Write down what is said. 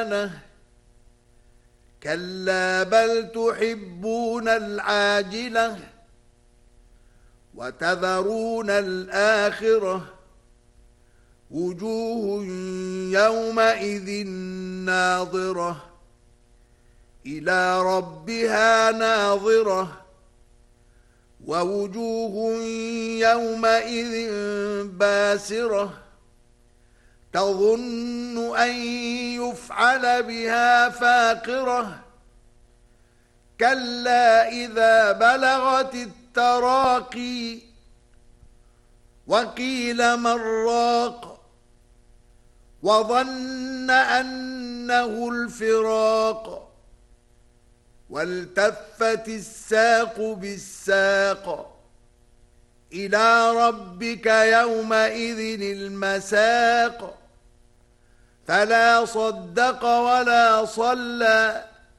كلا بل تحبون العاجلة وتذرون الآخرة وجوه يومئذ ناظرة إلى ربها ناظرة ووجوه يومئذ باسرة تظن أن يفعل بها فاقرة كلا إذا بلغت التراقي وقيل من راق وظن أنه الفراق والتفت الساق بالساق إلى ربك يومئذ المساق فلا صدق ولا صلى